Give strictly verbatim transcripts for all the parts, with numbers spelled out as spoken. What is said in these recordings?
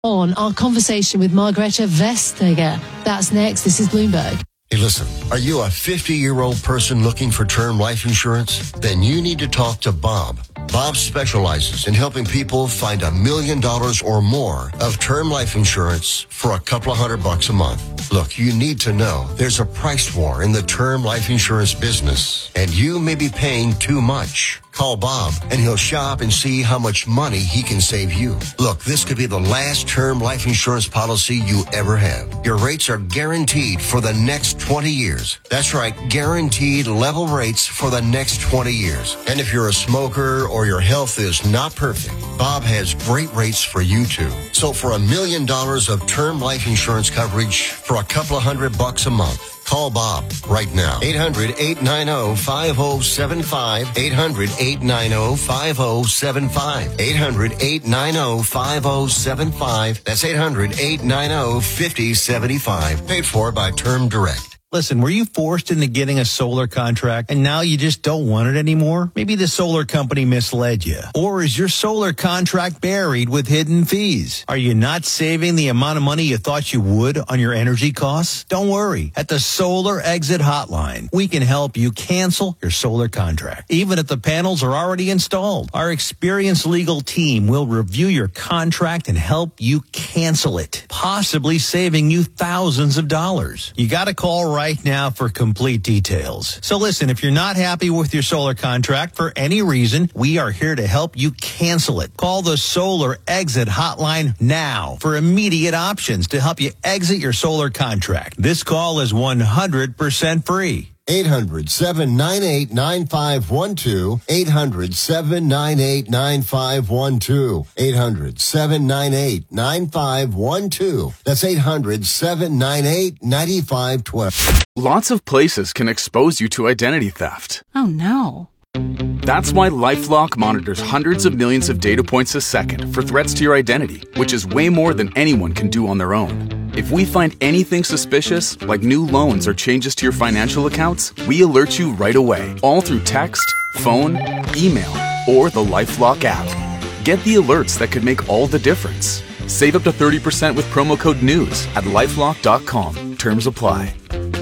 On our conversation with Margrethe Vestager. That's next. This is Bloomberg. Hey, listen, are you a fifty-year-old person looking for term life insurance? Then you need to talk to Bob. Bob specializes in helping people find a million dollars or more of term life insurance for a couple of hundred bucks a month. Look, you need to know there's a price war in the term life insurance business, and you may be paying too much. Call Bob, and he'll shop and see how much money he can save you. Look, this could be the last term life insurance policy you ever have. Your rates are guaranteed for the next twenty years. That's right, guaranteed level rates for the next twenty years. And if you're a smoker or your health is not perfect, Bob has great rates for you too. So for a million dollars of term life insurance coverage for a couple of hundred bucks a month, call Bob right now. eight hundred, eight nine zero, five zero seven five. eight hundred, eight nine zero, five zero seven five. eight hundred, eight nine zero, five zero seven five. That's eight hundred, eight nine zero, five zero seven five. Paid for by Term Direct. Listen, were you forced into getting a solar contract and now you just don't want it anymore? Maybe the solar company misled you. Or is your solar contract buried with hidden fees? Are you not saving the amount of money you thought you would on your energy costs? Don't worry. At the Solar Exit Hotline, we can help you cancel your solar contract, even if the panels are already installed. Our experienced legal team will review your contract and help you cancel it, possibly saving you thousands of dollars. You got to call right right now for complete details. So listen, if you're not happy with your solar contract for any reason, we are here to help you cancel it. Call the Solar Exit Hotline now for immediate options to help you exit your solar contract. This call is one hundred percent free. eight hundred, seven nine eight, nine five one two. eight hundred, seven nine eight, nine five one two. eight hundred, seven nine eight, nine five one two. That's eight hundred, seven nine eight, nine five one two. Lots of places can expose you to identity theft. Oh, no. That's why LifeLock monitors hundreds of millions of data points a second for threats to your identity, which is way more than anyone can do on their own. If we find anything suspicious, like new loans or changes to your financial accounts, we alert you right away, all through text, phone, email, or the LifeLock app. Get the alerts that could make all the difference. Save up to thirty percent with promo code NEWS at lifelock dot com. Terms apply.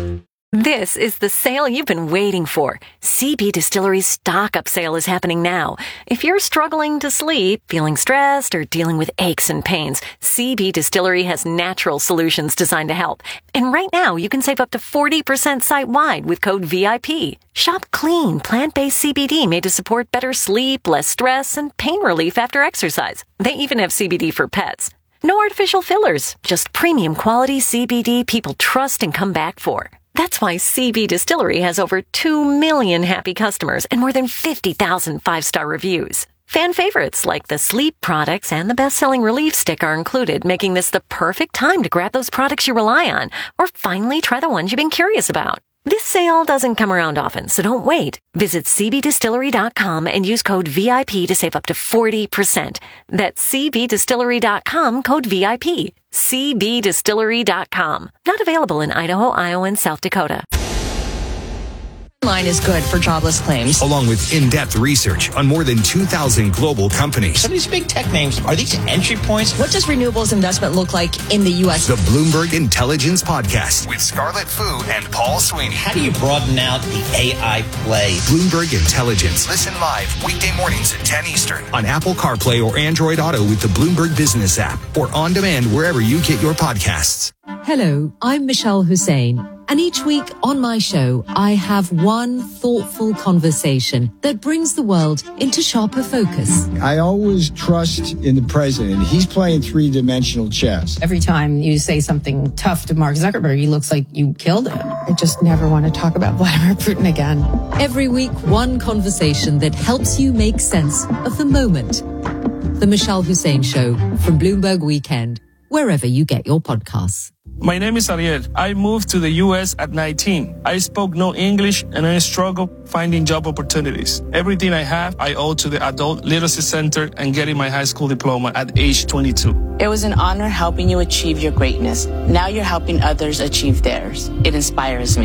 This is the sale you've been waiting for. C B Distillery's stock up sale is happening now. If you're struggling to sleep, feeling stressed, or dealing with aches and pains, C B Distillery has natural solutions designed to help. And right now, you can save up to forty percent site-wide with code V I P. Shop clean, plant-based C B D made to support better sleep, less stress, and pain relief after exercise. They even have C B D for pets. No artificial fillers, just premium quality C B D people trust and come back for. That's why C B Distillery has over two million happy customers and more than fifty thousand five-star reviews. Fan favorites like the sleep products and the best-selling Relief Stick are included, making this the perfect time to grab those products you rely on or finally try the ones you've been curious about. This sale doesn't come around often, so don't wait. Visit c b distillery dot com and use code V I P to save up to forty percent. That's c b distillery dot com, code V I P. c b distillery dot com. Not available in Idaho, Iowa, and South Dakota. Line is good for jobless claims. Along with in-depth research on more than two thousand global companies. Some of these big tech names, are these entry points? What does renewables investment look like in the U S? The Bloomberg Intelligence Podcast with Scarlett Fu and Paul Sweeney. How do you broaden out the A I play? Bloomberg Intelligence. Listen live weekday mornings at ten Eastern on Apple CarPlay or Android Auto with the Bloomberg Business app or on demand wherever you get your podcasts. Hello, I'm Michelle Hussein. And each week on my show, I have one thoughtful conversation that brings the world into sharper focus. I always trust in the president. He's playing three-dimensional chess. Every time you say something tough to Mark Zuckerberg, he looks like you killed him. I just never want to talk about Vladimir Putin again. Every week, one conversation that helps you make sense of the moment. The Michelle Hussein Show from Bloomberg Weekend, wherever you get your podcasts. My name is Ariel. I moved to the U S at nineteen. I spoke no English and I struggled finding job opportunities. Everything I have, I owe to the Adult Literacy Center and getting my high school diploma at age twenty-two. It was an honor helping you achieve your greatness. Now you're helping others achieve theirs. It inspires me.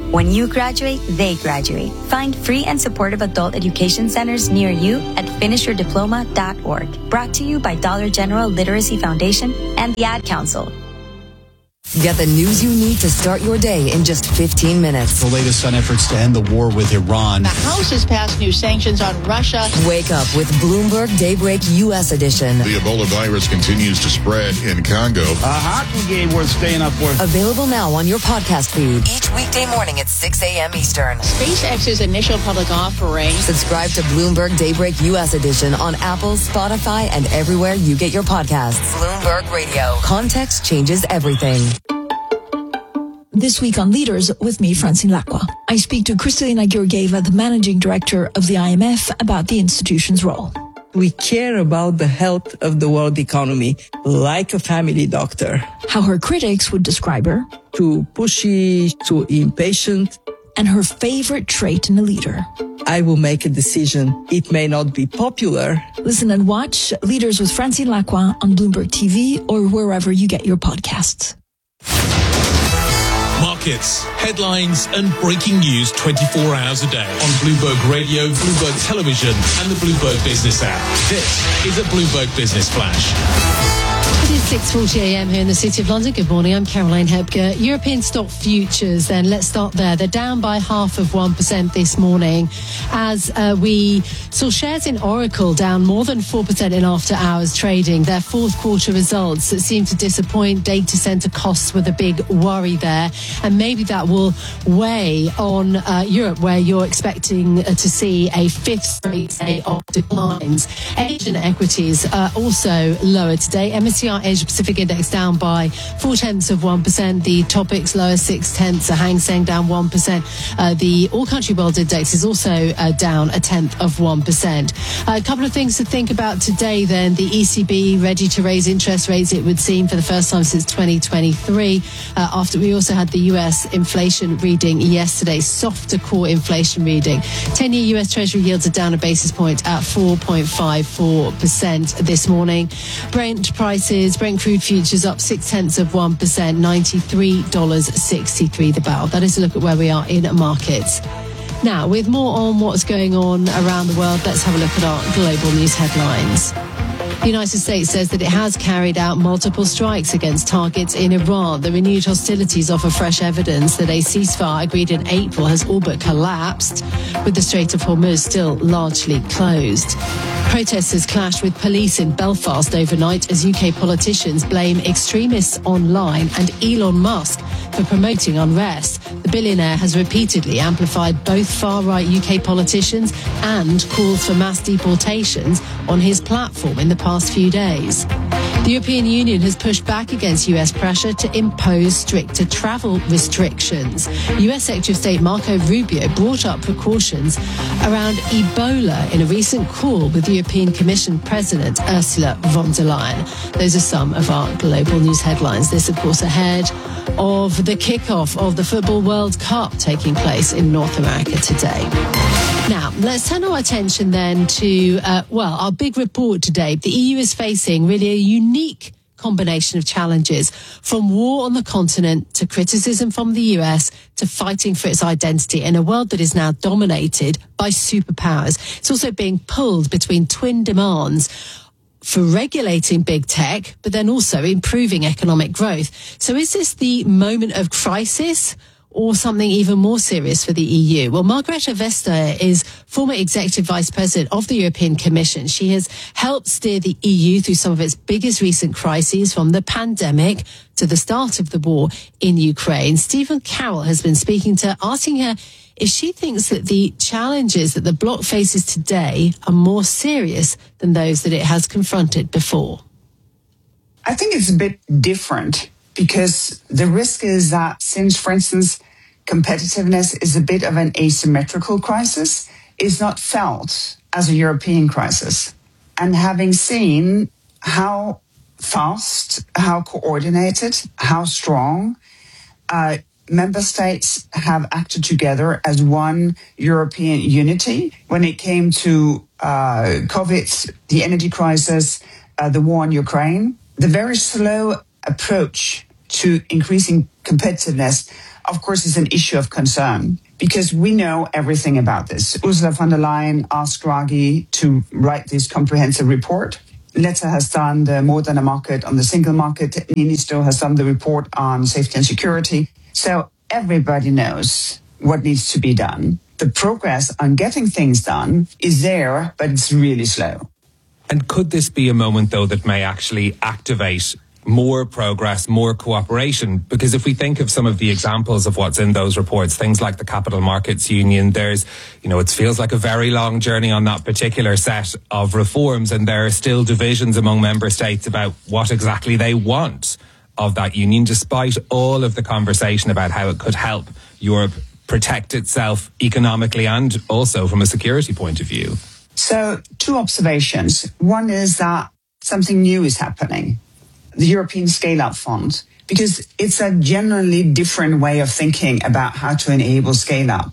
When you graduate, they graduate. Find free and supportive adult education centers near you at finish your diploma dot org. Brought to you by Dollar General Literacy Foundation and the Ad Council. Get the news you need to start your day in just fifteen minutes. The latest on efforts to end the war with Iran. The House has passed new sanctions on Russia. Wake up with Bloomberg Daybreak U S edition. The Ebola virus continues to spread in Congo. A hockey game worth staying up for. Available now on your podcast feed. Each weekday morning at six a.m. Eastern. SpaceX's initial public offering. Subscribe to Bloomberg Daybreak U S edition on Apple, Spotify, and everywhere you get your podcasts. Bloomberg Radio. Context changes everything. This week on Leaders with me, Francine Lacqua. I speak to Kristalina Georgieva, the managing director of the I M F, about the institution's role. We care about the health of the world economy, like a family doctor. How her critics would describe her. Too pushy, too impatient. And her favorite trait in a leader. I will make a decision. It may not be popular. Listen and watch Leaders with Francine Lacqua on Bloomberg T V or wherever you get your podcasts. Markets, headlines, and breaking news twenty-four hours a day on Bloomberg Radio, Bloomberg Television, and the Bloomberg Business app. This is a Bloomberg Business Flash. It is six forty a.m. here in the City of London. Good morning, I'm Caroline Hepker. European stock futures, then, let's start there. They're down by half of one percent this morning as uh, we saw shares in Oracle down more than four percent in after-hours trading. Their fourth quarter results that seem to disappoint. Data center costs were the big worry there, and maybe that will weigh on uh, Europe, where you're expecting uh, to see a fifth straight day of declines. Asian equities are also lower today. M S C I Asia Pacific Index down by four tenths of one percent. The Topix lower six tenths. The Hang Seng down one percent. Uh, the All Country World Index is also uh, down a tenth of one percent. Uh, a couple of things to think about today then. The E C B ready to raise interest rates, it would seem, for the first time since twenty twenty-three. Uh, after we also had the U S inflation reading yesterday, softer core inflation reading. ten-year U S Treasury yields are down a basis point at four point five four percent this morning. Brent prices, Brent crude futures up six tenths of one percent, ninety-three dollars and sixty-three cents the barrel. That is a look at where we are in markets. Now, with more on what's going on around the world, let's have a look at our global news headlines. The United States says that it has carried out multiple strikes against targets in Iran. The renewed hostilities offer fresh evidence that a ceasefire agreed in April has all but collapsed, with the Strait of Hormuz still largely closed. Protesters clashed with police in Belfast overnight as U K politicians blame extremists online and Elon Musk for promoting unrest. The billionaire has repeatedly amplified both far-right U K politicians and calls for mass deportations on his platform in the past few days. The European Union has pushed back against U S pressure to impose stricter travel restrictions. U S Secretary of State Marco Rubio brought up precautions around Ebola in a recent call with the European Commission President Ursula von der Leyen. Those are some of our global news headlines. This, of course, ahead of the kickoff of the Football World Cup taking place in North America today. Now, let's turn our attention then to, uh, well, our big report today. The E U is facing really a unique combination of challenges, from war on the continent to criticism from the U S to fighting for its identity in a world that is now dominated by superpowers. It's also being pulled between twin demands for regulating big tech, but then also improving economic growth. So is this the moment of crisis, or something even more serious for the E U? Well, Margrethe Vestager is former Executive Vice President of the European Commission. She has helped steer the E U through some of its biggest recent crises, from the pandemic to the start of the war in Ukraine. Stephen Carroll has been speaking to her, asking her if she thinks that the challenges that the bloc faces today are more serious than those that it has confronted before. I think it's a bit different, because the risk is that since, for instance, competitiveness is a bit of an asymmetrical crisis, it's not felt as a European crisis. And having seen how fast, how coordinated, how strong uh, member states have acted together as one European unity when it came to uh, COVID, the energy crisis, uh, the war in Ukraine, the very slow approach to increasing competitiveness, of course, is an issue of concern because we know everything about this. Ursula von der Leyen asked Draghi to write this comprehensive report. Letta has done the more than a market on the single market. Niinistö has done the report on safety and security. So everybody knows what needs to be done. The progress on getting things done is there, but it's really slow. And could this be a moment, though, that may actually activate more progress, more cooperation? Because if we think of some of the examples of what's in those reports, things like the Capital Markets Union, there's, you know, it feels like a very long journey on that particular set of reforms, and there are still divisions among member states about what exactly they want of that union, despite all of the conversation about how it could help Europe protect itself economically and also from a security point of view. So, two observations. One is that something new is happening. The European Scale-Up Fund, because it's a generally different way of thinking about how to enable scale-up.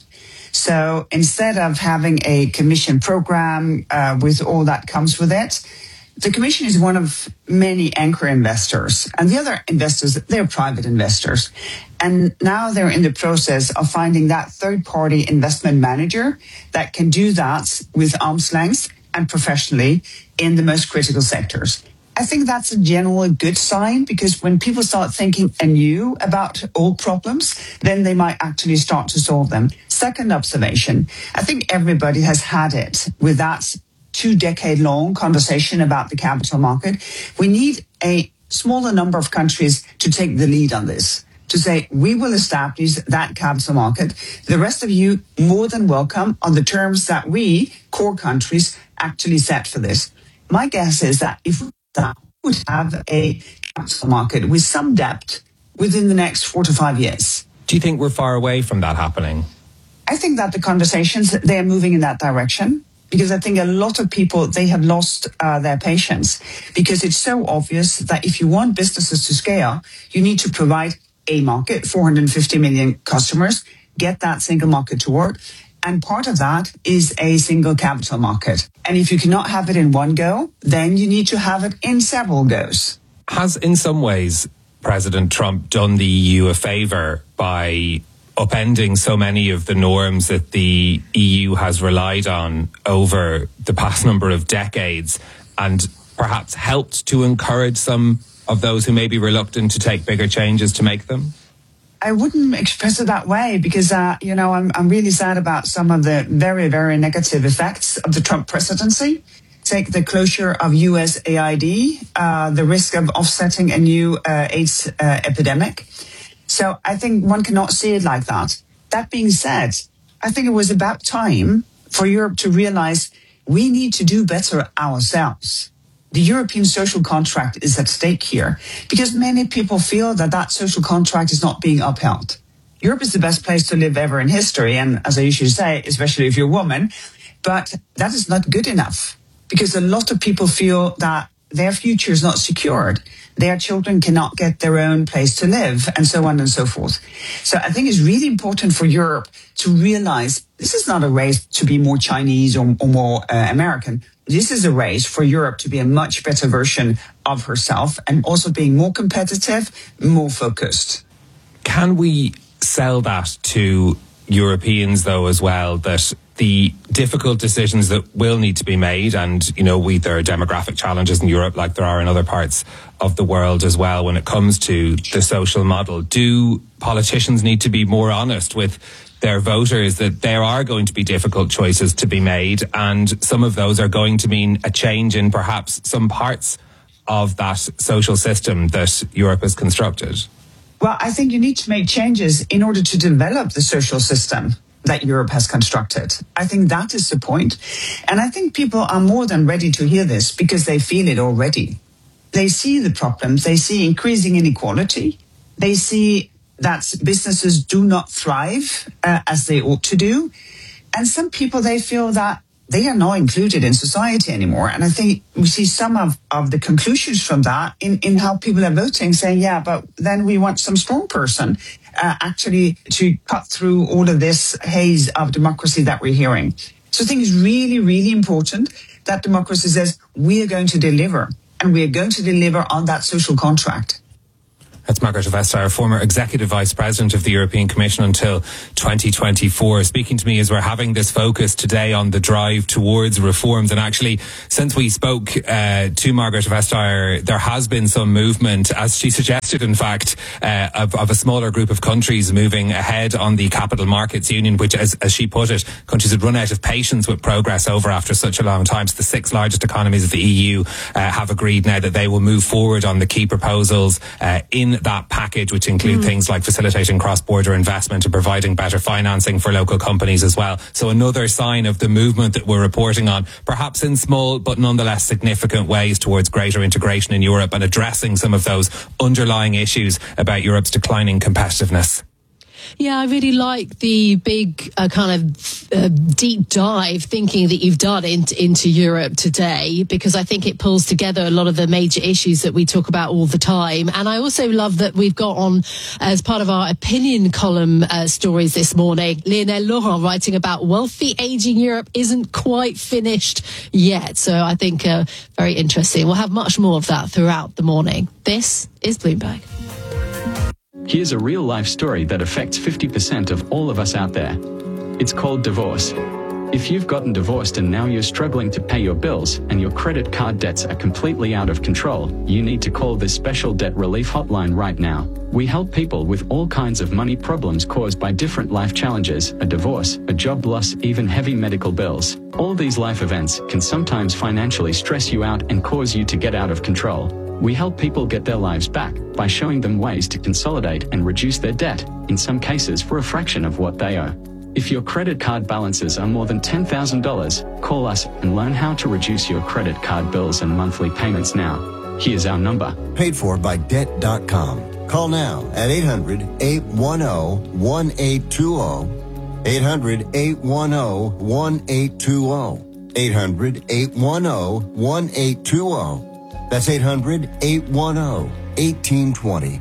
So instead of having a commission program uh, with all that comes with it, the commission is one of many anchor investors. And the other investors, they're private investors. And now they're in the process of finding that third-party investment manager that can do that with arm's length and professionally in the most critical sectors. I think that's a general good sign, because when people start thinking anew about old problems, then they might actually start to solve them. Second observation, I think everybody has had it with that two-decade-long conversation about the capital market. We need a smaller number of countries to take the lead on this, to say, we will establish that capital market. The rest of you, more than welcome on the terms that we, core countries, actually set for this. My guess is that if that would have a capital market with some depth within the next four to five years. Do you think we're far away from that happening? I think that the conversations, they are moving in that direction, because I think a lot of people, they have lost uh, their patience, because it's so obvious that if you want businesses to scale, you need to provide a market, four hundred fifty million customers, get that single market to work. And part of that is a single capital market. And if you cannot have it in one go, then you need to have it in several goes. Has, in some ways, President Trump done the E U a favour by upending so many of the norms that the E U has relied on over the past number of decades, and perhaps helped to encourage some of those who may be reluctant to take bigger changes to make them? I wouldn't express it that way, because, uh, you know, I'm, I'm really sad about some of the very, very negative effects of the Trump presidency. Take the closure of U S A I D, uh, the risk of offsetting a new uh, AIDS uh, epidemic. So I think one cannot see it like that. That being said, I think it was about time for Europe to realize we need to do better ourselves. The European social contract is at stake here, because many people feel that that social contract is not being upheld. Europe is the best place to live ever in history, and as I usually say, especially if you're a woman, but that is not good enough, because a lot of people feel that their future is not secured. Their children cannot get their own place to live, and so on and so forth. So I think it's really important for Europe to realize this is not a race to be more Chinese or, or more uh, American. This is a race for Europe to be a much better version of herself, and also being more competitive, more focused. Can we sell that to Europeans, though, as well, that the difficult decisions that will need to be made, and, you know, we, there are demographic challenges in Europe like there are in other parts of the world as well when it comes to the social model. Do politicians need to be more honest with their voters that there are going to be difficult choices to be made, and some of those are going to mean a change in perhaps some parts of that social system that Europe has constructed? Well, I think you need to make changes in order to develop the social system that Europe has constructed. I think that is the point. And I think people are more than ready to hear this, because they feel it already. They see the problems. They see increasing inequality. They see that businesses do not thrive uh, as they ought to do. And some people, they feel that they are not included in society anymore. And I think we see some of, of the conclusions from that in, in how people are voting, saying, yeah, but then we want some strong person uh, actually to cut through all of this haze of democracy that we're hearing. So I think it's really, really important that democracy says we are going to deliver, and we are going to deliver on that social contract. That's Margrethe Vestager, former Executive Vice President of the European Commission until twenty twenty-four, speaking to me as we're having this focus today on the drive towards reforms. And actually, since we spoke uh, to Margrethe Vestager, there has been some movement, as she suggested, in fact, uh, of, of a smaller group of countries moving ahead on the Capital Markets Union, which, as, as she put it, countries had run out of patience with progress over after such a long time. So the six largest economies of the E U uh, have agreed now that they will move forward on the key proposals uh, in that package, which include mm. things like facilitating cross-border investment and providing better financing for local companies as well. So another sign of the movement that we're reporting on, perhaps in small but nonetheless significant ways towards greater integration in Europe and addressing some of those underlying issues about Europe's declining competitiveness. Yeah, I really like the big uh, kind of uh, deep dive thinking that you've done into, into Europe today, because I think it pulls together a lot of the major issues that we talk about all the time. And I also love that we've got on, as part of our opinion column uh, stories this morning, Lionel Laurent writing about wealthy ageing Europe isn't quite finished yet. So I think uh, very interesting. We'll have much more of that throughout the morning. This is Bloomberg. Here's a real-life story that affects fifty percent of all of us out there. It's called divorce. If you've gotten divorced and now you're struggling to pay your bills and your credit card debts are completely out of control, you need to call this special debt relief hotline right now. We help people with all kinds of money problems caused by different life challenges, a divorce, a job loss, even heavy medical bills. All these life events can sometimes financially stress you out and cause you to get out of control. We help people get their lives back by showing them ways to consolidate and reduce their debt, in some cases for a fraction of what they owe. If your credit card balances are more than ten thousand dollars, call us and learn how to reduce your credit card bills and monthly payments now. Here's our number. Paid for by debt dot com. Call now at eight hundred, eight one zero, one eight two zero. eight hundred, eight one zero, one eight two zero. eight hundred, eight one zero, one eight two zero. That's eight hundred, eight one zero, one eight two zero.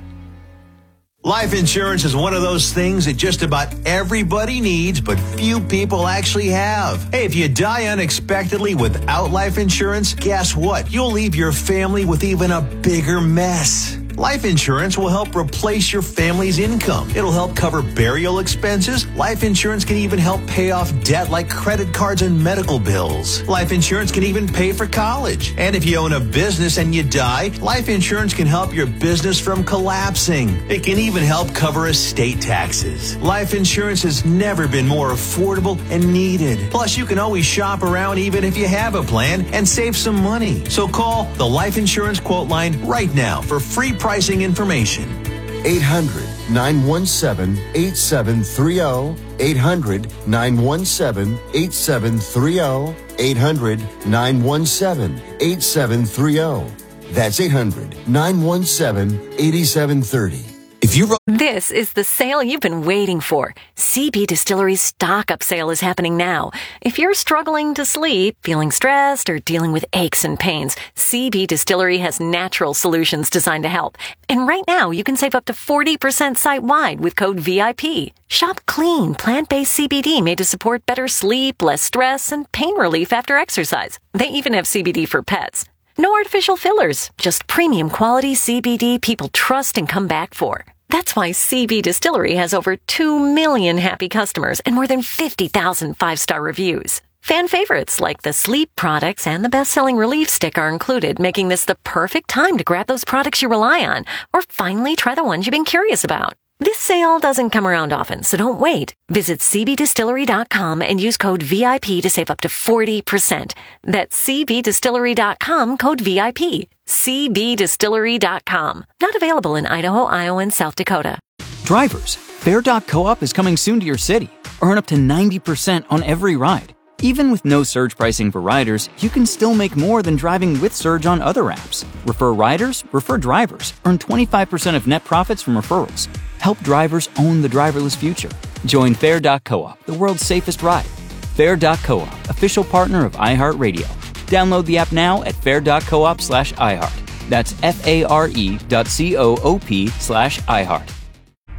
Life insurance is one of those things that just about everybody needs, but few people actually have. Hey, if you die unexpectedly without life insurance, guess what? You'll leave your family with even a bigger mess. Life insurance will help replace your family's income. It'll help cover burial expenses. Life insurance can even help pay off debt like credit cards and medical bills. Life insurance can even pay for college. And if you own a business and you die, life insurance can help your business from collapsing. It can even help cover estate taxes. Life insurance has never been more affordable and needed. Plus, you can always shop around even if you have a plan and save some money. So call the Life Insurance Quote Line right now for free pricing information. eight hundred, nine one seven, eight seven three zero. eight hundred, nine one seven, eight seven three zero. eight hundred, nine one seven, eight seven three zero. That's eight hundred, nine one seven, eight seven three zero. If you This is the sale you've been waiting for. C B Distillery's stock up sale is happening now. If you're struggling to sleep, feeling stressed, or dealing with aches and pains, C B Distillery has natural solutions designed to help. And right now, you can save up to forty percent site-wide with code V I P. Shop clean, plant-based C B D made to support better sleep, less stress, and pain relief after exercise. They even have C B D for pets. No artificial fillers, just premium quality C B D people trust and come back for. That's why C B Distillery has over two million happy customers and more than fifty thousand five-star reviews. Fan favorites like the sleep products and the best-selling relief stick are included, making this the perfect time to grab those products you rely on or finally try the ones you've been curious about. This sale doesn't come around often, so don't wait. Visit C B distillery dot com and use code V I P to save up to forty percent. That's C B distillery dot com, code V I P. C B distillery dot com. Not available in Idaho, Iowa, and South Dakota. Drivers, Fare dot coop is coming soon to your city. Earn up to ninety percent on every ride. Even with no surge pricing for riders, you can still make more than driving with Surge on other apps. Refer riders, refer drivers. Earn twenty-five percent of net profits from referrals. Help drivers own the driverless future. Join Fare dot coop, the world's safest ride. Fare dot coop, official partner of iHeartRadio. Download the app now at fare dot coop slash iHeart. That's F A R E dot C O O P slash iHeart.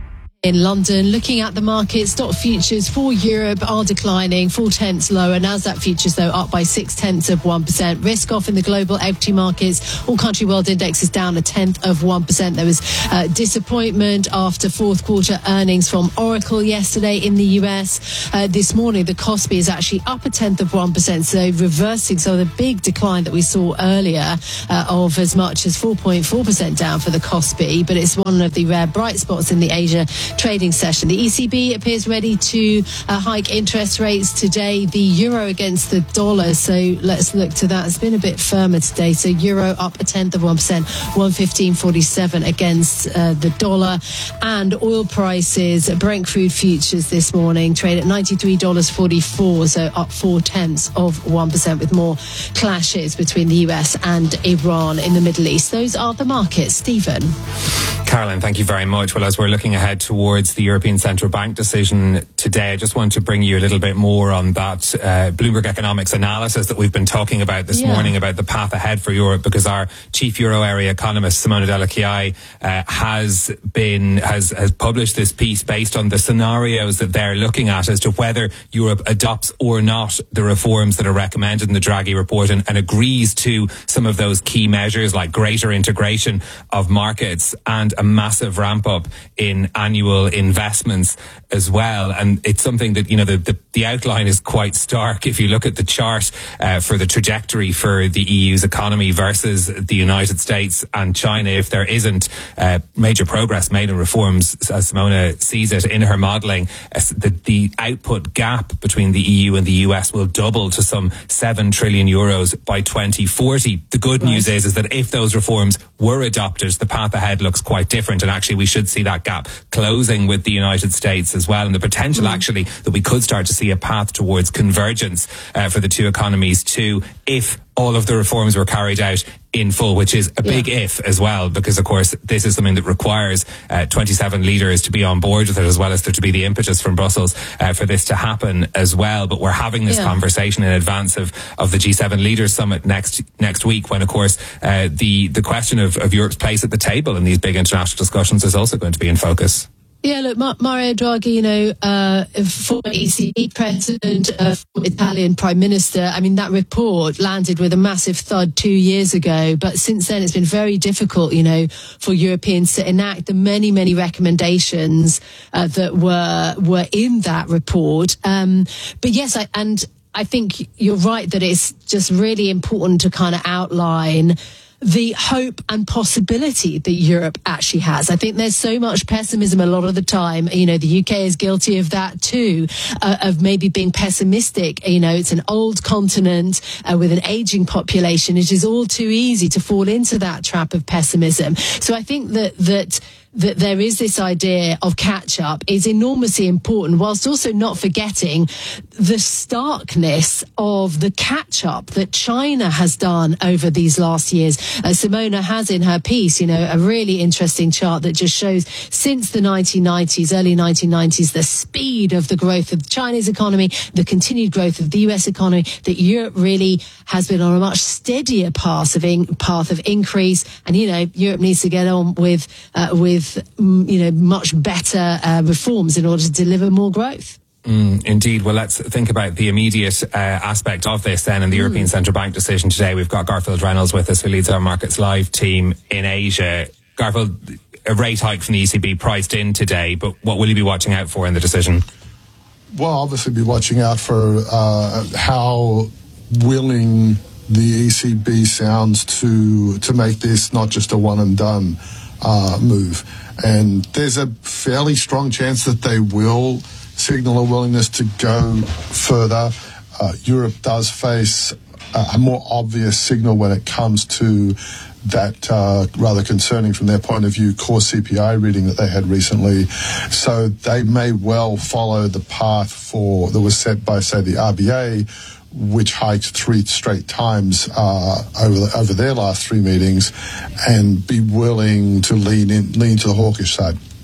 in London. Looking at the market, stock futures for Europe are declining, four tenths lower. Nasdaq futures, though, up by six tenths of one percent. Risk off in the global equity markets. All country world index is down a tenth of one percent. There was uh, disappointment after fourth quarter earnings from Oracle yesterday in the U S. Uh, this morning, the Kospi is actually up a tenth of one percent, so reversing some of the big decline that we saw earlier uh, of as much as four point four percent down for the Kospi, but it's one of the rare bright spots in the Asia trading session. The E C B appears ready to uh, hike interest rates today. The euro against the dollar, so let's look to that. It's been a bit firmer today, so euro up a tenth of one percent, one fifteen forty-seven against uh, the dollar. And oil prices, Brent crude futures this morning trade at ninety-three dollars forty-four, so up four tenths of one percent, with more clashes between the U S and Iran in the Middle East. Those are the markets. Stephen. Caroline, thank you very much. Well, as we're looking ahead towards the European Central Bank decision today, I just want to bring you a little bit more on that uh, Bloomberg Economics analysis that we've been talking about this yeah. morning about the path ahead for Europe, because our chief euro area economist, Simona Della Chiai, uh, has been has, has published this piece based on the scenarios that they're looking at as to whether Europe adopts or not the reforms that are recommended in the Draghi report, and, and agrees to some of those key measures like greater integration of markets and a massive ramp up in annual investments as well. And it's something that, you know, the, the, the outline is quite stark. If you look at the chart uh, for the trajectory for the E U's economy versus the United States and China, if there isn't uh, major progress made in reforms, as Simona sees it in her modelling, uh, the, the output gap between the E U and the U S will double to some seven trillion euros by twenty forty. The good right. news is, is that if those reforms were adopted, the path ahead looks quite different, and actually we should see that gap closing with the United States as well, and the potential mm. actually that we could start to see a path towards convergence uh, for the two economies too, if all of the reforms were carried out in full, which is a big yeah. if as well, because of course this is something that requires uh, twenty-seven leaders to be on board with it, as well as there to be the impetus from Brussels uh, for this to happen as well. But we're having this yeah. conversation in advance of, of the G seven Leaders Summit next next week, when of course uh, the, the question of, of Europe's place at the table in these big international discussions is also going to be in focus. Yeah, look, Mario Draghi, you know, uh, former E C B president, uh, former Italian prime minister. I mean, that report landed with a massive thud two years ago. But since then, it's been very difficult, you know, for Europeans to enact the many, many recommendations uh, that were were in that report. Um, but yes, I, and I think you're right that it's just really important to kind of outline the hope and possibility that Europe actually has. I think there's so much pessimism a lot of the time. You know, the U K is guilty of that too, uh, of maybe being pessimistic. You know, it's an old continent uh, with an aging population. It is all too easy to fall into that trap of pessimism. So I think that that that there is this idea of catch-up is enormously important, whilst also not forgetting the starkness of the catch-up that China has done over these last years. Uh, Simona has in her piece, you know, a really interesting chart that just shows since the nineteen nineties, early nineteen nineties, the speed of the growth of China's economy, the continued growth of the U S economy, that Europe really has been on a much steadier path of in, path of increase. And, you know, Europe needs to get on with, uh, with, you know, much better uh, reforms in order to deliver more growth. Mm, indeed. Well, let's think about the immediate uh, aspect of this then, in the mm. European Central Bank decision today. We've got Garfield Reynolds with us, who leads our Markets Live team in Asia. Garfield, a rate hike from the E C B priced in today, but what will you be watching out for in the decision? Well, obviously be watching out for uh, how willing the E C B sounds to to make this not just a one and done uh, move. And there's a fairly strong chance that they will signal a willingness to go further. Uh, Europe does face a, a more obvious signal when it comes to that uh, rather concerning from their point of view core C P I reading that they had recently. So they may well follow the path for that was set by, say, the R B A, which hiked three straight times uh, over the, over their last three meetings, and be willing to lean in, lean to the hawkish side.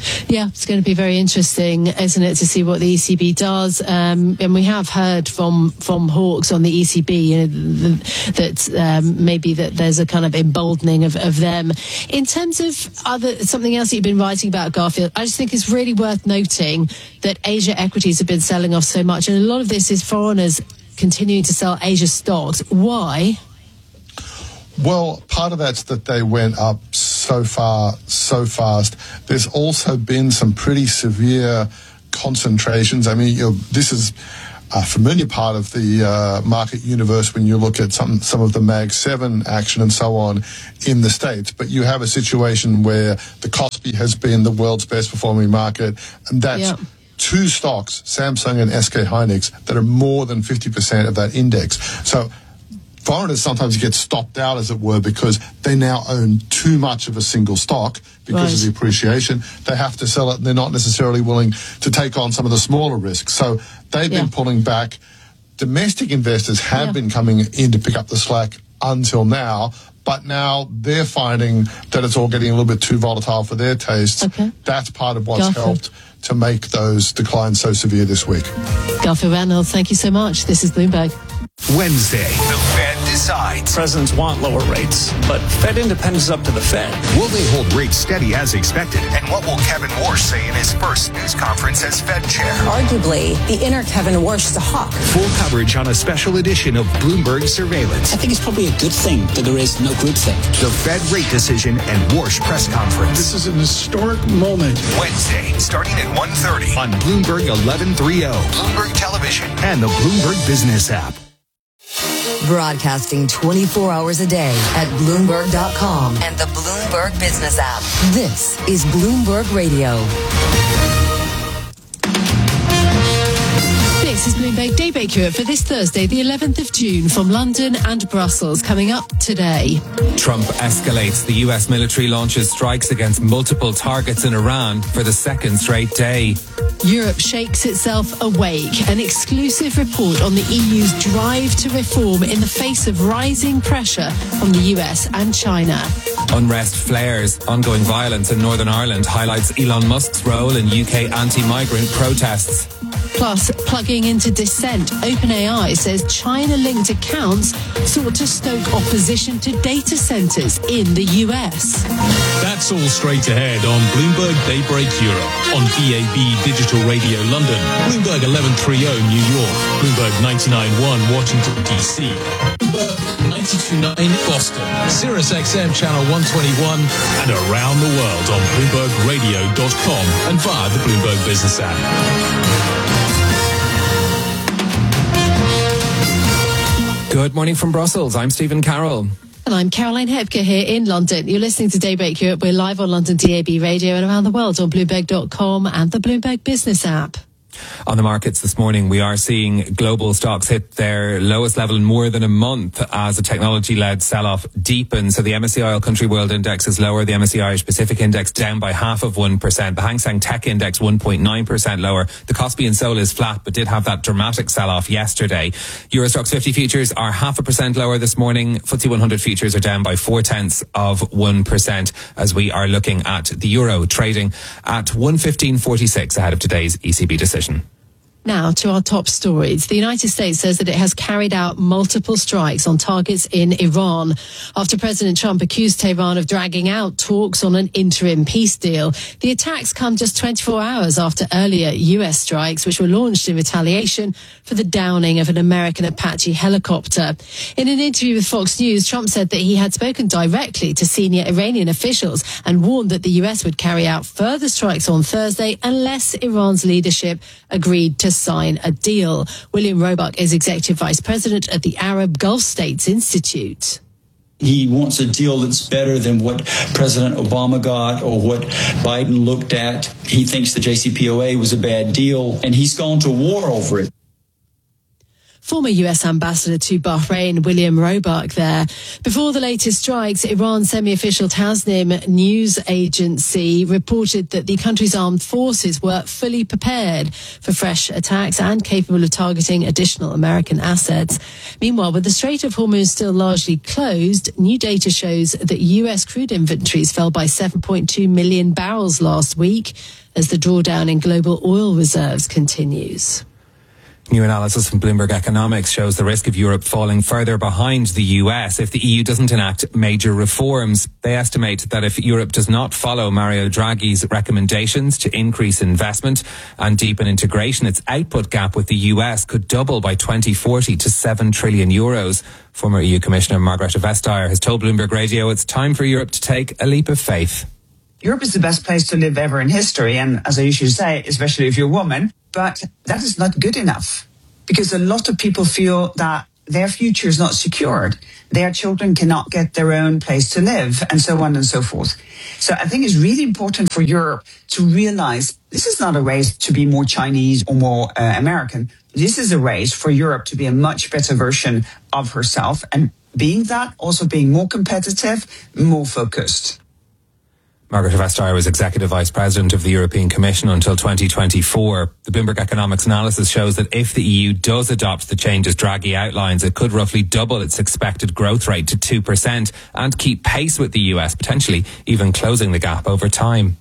Yeah, it's going to be very interesting, isn't it, to see what the E C B does. Um, and we have heard from from hawks on the E C B, you know, the, that um, maybe that there's a kind of emboldening of, of them. In terms of other something else that you've been writing about, Garfield, I just think it's really worth noting that Asia equities have been selling off so much, and a lot of this is foreigners continuing to sell Asia stocks. Why? Well, part of that's that they went up so far, so fast. There's also been some pretty severe concentrations. I mean, you know, this is a familiar part of the uh, market universe when you look at some some of the Mag seven action and so on in the States. But you have a situation where the Kospi has been the world's best performing market, and that's yeah. two stocks, Samsung and S K Hynix, that are more than fifty percent of that index. So foreigners sometimes get stopped out, as it were, because they now own too much of a single stock because right. of the appreciation. They have to sell it, and they're not necessarily willing to take on some of the smaller risks. So they've yeah. been pulling back. Domestic investors have yeah. been coming in to pick up the slack until now, but now they're finding that it's all getting a little bit too volatile for their tastes. Okay. That's part of what's Garfield. helped to make those declines so severe this week. Garfield Reynolds, thank you so much. This is Bloomberg. Wednesday, the Fed decides. Presidents want lower rates, but Fed independence is up to the Fed. Will they hold rates steady as expected? And what will Kevin Warsh say in his first news conference as Fed chair? Arguably, the inner Kevin Warsh is a hawk. Full coverage on a special edition of Bloomberg Surveillance. I think it's probably a good thing that there is no groupthink. The Fed rate decision and Warsh press conference. This is an historic moment. Wednesday, starting at one thirty on Bloomberg eleven thirty, Bloomberg Television, and the Bloomberg Business app. Broadcasting twenty-four hours a day at Bloomberg dot com and the Bloomberg Business app. This is Bloomberg Radio. This is Bloomberg Daybreak Europe for this Thursday, the eleventh of June, from London and Brussels. Coming up today. Trump escalates. The U S military launches strikes against multiple targets in Iran for the second straight day. Europe shakes itself awake. An exclusive report on the E U's drive to reform in the face of rising pressure from the U S and China. Unrest flares. Ongoing violence in Northern Ireland highlights Elon Musk's role in U K anti-migrant protests. Plus, plugging into dissent, OpenAI says China-linked accounts sought to stoke opposition to data centers in the U S. That's all straight ahead on Bloomberg Daybreak Europe, on D A B Digital Radio London, Bloomberg eleven thirty New York, Bloomberg ninety-nine point one Washington, D C, Bloomberg ninety-two point nine Boston, Sirius X M Channel one twenty-one, and around the world on Bloomberg Radio dot com and via the Bloomberg Business app. Good morning from Brussels. I'm Stephen Carroll. And I'm Caroline Hepker here in London. You're listening to Daybreak Europe. We're live on London D A B Radio and around the world on Bloomberg dot com and the Bloomberg Business app. On the markets this morning, we are seeing global stocks hit their lowest level in more than a month as a technology-led sell-off deepens. So the M S C I All Country World Index is lower. The M S C I Irish Pacific Index down by half of one percent. The Hang Seng Tech Index one point nine percent lower. The Kospi in Seoul is flat, but did have that dramatic sell-off yesterday. Euro Stoxx fifty futures are half a percent lower this morning. F T S E one hundred futures are down by four tenths of one percent as we are looking at the euro trading at one fifteen forty-six ahead of today's E C B decision. Now to our top stories. The United States says that it has carried out multiple strikes on targets in Iran after President Trump accused Tehran of dragging out talks on an interim peace deal. The attacks come just twenty-four hours after earlier U S strikes, which were launched in retaliation for the downing of an American Apache helicopter. In an interview with Fox News, Trump said that he had spoken directly to senior Iranian officials and warned that the U S would carry out further strikes on Thursday unless Iran's leadership agreed to sign a deal. William Roebuck is Executive Vice President at the Arab Gulf States Institute. He wants a deal that's better than what President Obama got or what Biden looked at. He thinks the J C P O A was a bad deal, and he's gone to war over it. Former U S ambassador to Bahrain, William Roebuck there. Before the latest strikes, Iran's semi-official Tasnim news agency reported that the country's armed forces were fully prepared for fresh attacks and capable of targeting additional American assets. Meanwhile, with the Strait of Hormuz still largely closed, new data shows that U S crude inventories fell by seven point two million barrels last week as the drawdown in global oil reserves continues. New analysis from Bloomberg Economics shows the risk of Europe falling further behind the U S if the E U doesn't enact major reforms. They estimate that if Europe does not follow Mario Draghi's recommendations to increase investment and deepen integration, its output gap with the U S could double by twenty forty to seven trillion euros. Former E U Commissioner Margrethe Vestager has told Bloomberg Radio it's time for Europe to take a leap of faith. Europe is the best place to live ever in history, and as I usually say, especially if you're a woman, but that is not good enough because a lot of people feel that their future is not secured. Their children cannot get their own place to live, and so on and so forth. So I think it's really important for Europe to realize this is not a race to be more Chinese or more uh, American. This is a race for Europe to be a much better version of herself, and being that, also being more competitive, more focused. Margrethe Vestager was Executive Vice President of the European Commission until twenty twenty-four. The Bloomberg Economics analysis shows that if the E U does adopt the changes Draghi outlines, it could roughly double its expected growth rate to two percent and keep pace with the U S, potentially even closing the gap over time.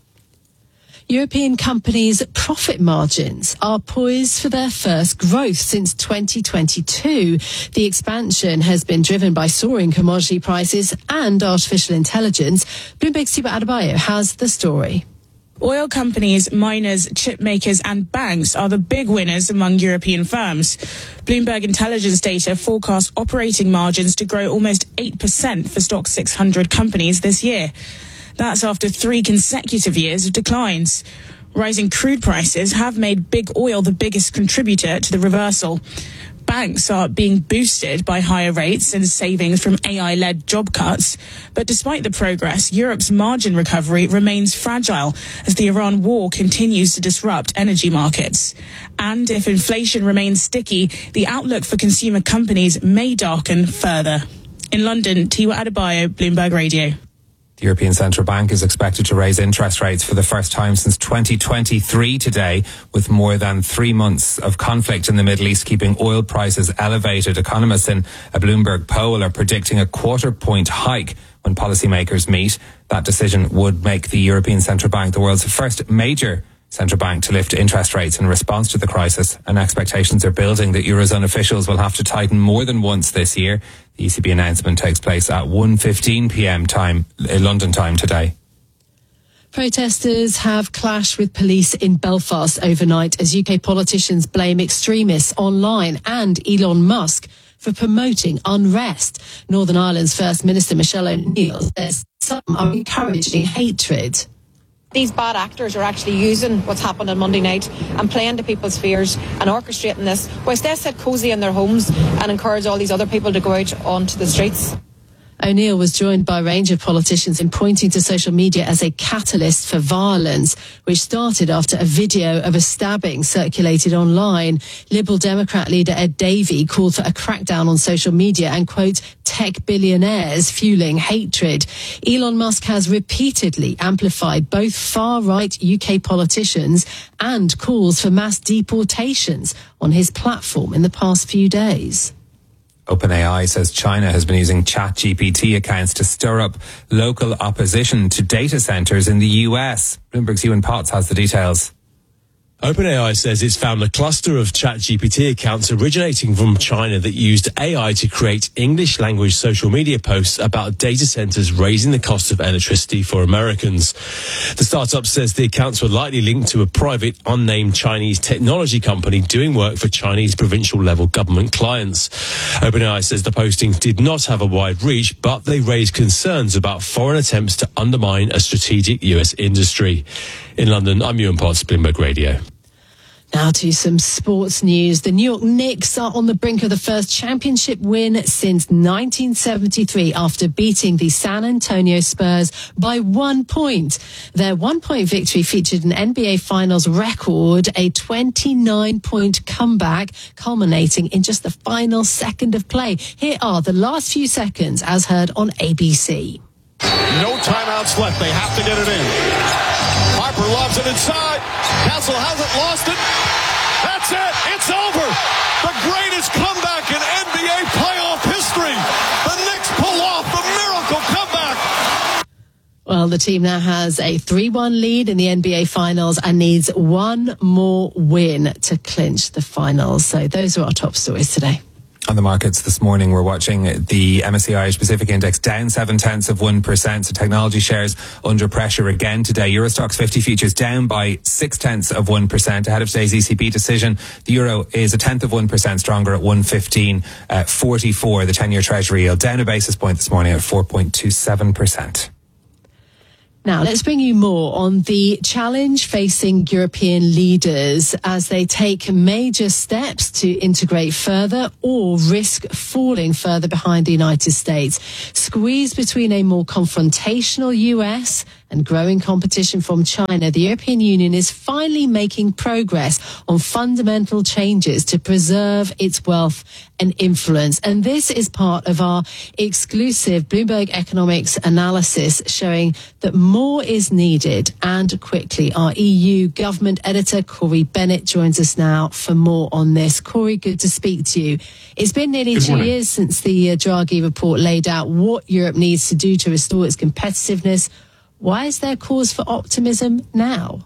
European companies' profit margins are poised for their first growth since twenty twenty-two. The expansion has been driven by soaring commodity prices and artificial intelligence. Bloomberg's Tiba Adebayo has the story. Oil companies, miners, chip makers and banks are the big winners among European firms. Bloomberg Intelligence data forecasts operating margins to grow almost eight percent for Stoxx six hundred companies this year. That's after three consecutive years of declines. Rising crude prices have made big oil the biggest contributor to the reversal. Banks are being boosted by higher rates and savings from A I-led job cuts. But despite the progress, Europe's margin recovery remains fragile as the Iran war continues to disrupt energy markets. And if inflation remains sticky, the outlook for consumer companies may darken further. In London, Tiwa Adebayo, Bloomberg Radio. The European Central Bank is expected to raise interest rates for the first time since twenty twenty-three today, with more than three months of conflict in the Middle East keeping oil prices elevated. Economists in a Bloomberg poll are predicting a quarter point hike when policymakers meet. That decision would make the European Central Bank the world's first major central bank to lift interest rates in response to the crisis, and expectations are building that Eurozone officials will have to tighten more than once this year. The E C B announcement takes place at one fifteen p.m. time, London time today. Protesters have clashed with police in Belfast overnight as U K politicians blame extremists online and Elon Musk for promoting unrest. Northern Ireland's First Minister Michelle O'Neill says some are encouraging hatred. These bad actors are actually using what's happened on Monday night and playing to people's fears and orchestrating this, whilst they sit cosy in their homes and encourage all these other people to go out onto the streets. O'Neill was joined by a range of politicians in pointing to social media as a catalyst for violence, which started after a video of a stabbing circulated online. Liberal Democrat leader Ed Davey called for a crackdown on social media and, quote, tech billionaires fueling hatred. Elon Musk has repeatedly amplified both far-right U K politicians and calls for mass deportations on his platform in the past few days. OpenAI says China has been using ChatGPT accounts to stir up local opposition to data centers in the U S. Bloomberg's Ewan Potts has the details. OpenAI says it's found a cluster of ChatGPT accounts originating from China that used A I to create English-language social media posts about data centers raising the cost of electricity for Americans. The startup says the accounts were likely linked to a private, unnamed Chinese technology company doing work for Chinese provincial-level government clients. OpenAI says the postings did not have a wide reach, but they raised concerns about foreign attempts to undermine a strategic U S industry. In London, I'm Ewan Potts, Bloomberg Radio. Now to some sports news. The New York Knicks are on the brink of the first championship win since nineteen seventy-three after beating the San Antonio Spurs by one point. Their one-point victory featured an N B A Finals record, a twenty-nine point comeback culminating in just the final second of play. Here are the last few seconds as heard on A B C. No timeouts left. They have to get it in. Harper lobs it inside. Castle hasn't lost it. That's it. It's over. The greatest comeback in N B A playoff history. The Knicks pull off the miracle comeback. Well, the team now has a three one lead in the N B A Finals and needs one more win to clinch the finals. So those are our top stories today. On the markets this morning, we're watching the M S C I Asia Pacific Index down seven tenths of one percent. So technology shares under pressure again today. Eurostoxx fifty futures down by six tenths of one percent ahead of today's E C B decision. The euro is a tenth of one percent stronger at one fifteen forty-four. The ten-year Treasury yield down a basis point this morning at four point two seven percent. Now, let's bring you more on the challenge facing European leaders as they take major steps to integrate further or risk falling further behind the United States. Squeezed between a more confrontational U S and growing competition from China, the European Union is finally making progress on fundamental changes to preserve its wealth and influence. And this is part of our exclusive Bloomberg Economics analysis showing that more is needed and quickly. Our E U government editor, Corey Bennett, joins us now for more on this. Corey, good to speak to you. It's been nearly two years since the uh, Draghi report laid out what Europe needs to do to restore its competitiveness. Why is there cause for optimism now?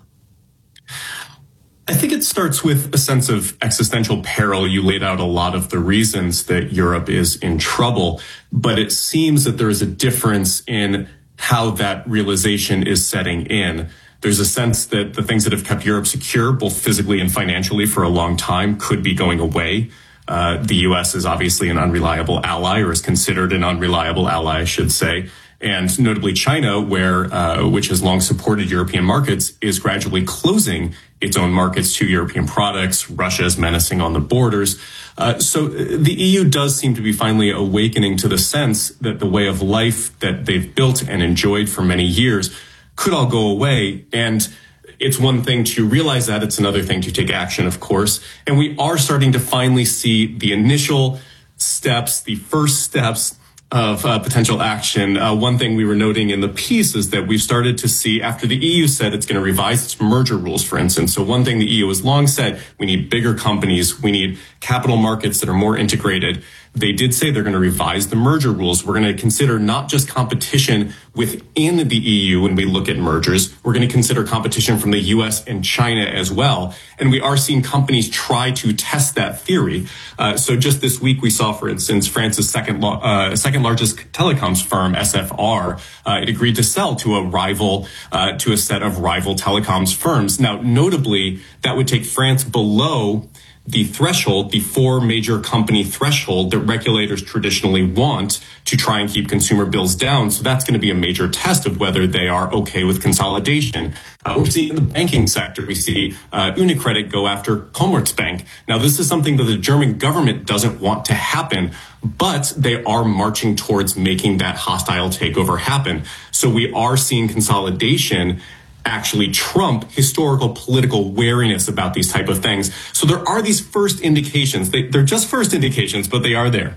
I think it starts with a sense of existential peril. You laid out a lot of the reasons that Europe is in trouble, but it seems that there is a difference in how that realization is setting in. There's a sense that the things that have kept Europe secure, both physically and financially for a long time, could be going away. Uh, the U S is obviously an unreliable ally, or is considered an unreliable ally, I should say. And notably China, where uh, which has long supported European markets, is gradually closing its own markets to European products. Russia is menacing on the borders. Uh, so the E U does seem to be finally awakening to the sense that the way of life that they've built and enjoyed for many years could all go away. And it's one thing to realize that. It's another thing to take action, of course. And we are starting to finally see the initial steps, the first steps of uh, potential action. Uh, one thing we were noting in the piece is that we've started to see, after the E U said it's going to revise its merger rules, for instance. So one thing the E U has long said, we need bigger companies, we need capital markets that are more integrated. They did say they're going to revise the merger rules. We're going to consider not just competition within the E U when we look at mergers. We're going to consider competition from the U S and China as well. And we are seeing companies try to test that theory. Uh, so just this week, we saw, for instance, France's second lo- uh, second largest telecoms firm, S F R, uh, it agreed to sell to a rival, uh, to a set of rival telecoms firms. Now, notably, that would take France below the threshold, the four major company threshold that regulators traditionally want to try and keep consumer bills down. So that's going to be a major test of whether they are okay with consolidation. Uh, we're seeing in the banking sector, we see uh, UniCredit go after Commerzbank. Now, this is something that the German government doesn't want to happen, but they are marching towards making that hostile takeover happen. So we are seeing consolidation actually trump historical political wariness about these type of things. So there are these first indications. They, they're just first indications, but they are there.